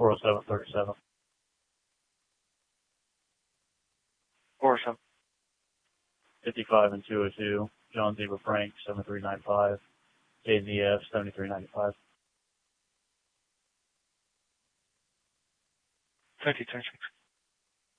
40737. 407. 55 and 202. John Zebra Frank 7395. KZF 7395. Thank you, 26.